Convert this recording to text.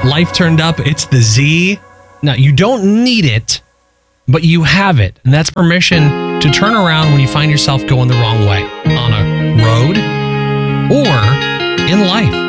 life turned up. It's the Z. Now, you don't need it, but you have it. And that's permission to turn around when you find yourself going the wrong way on a road or in life.